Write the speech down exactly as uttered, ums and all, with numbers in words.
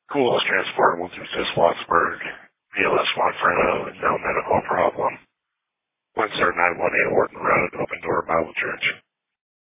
Coolest transport will do just Wattsburg, B L S Monferno, and no medical problem. one seven nine one eight Orton Road, Open Door Bible Church.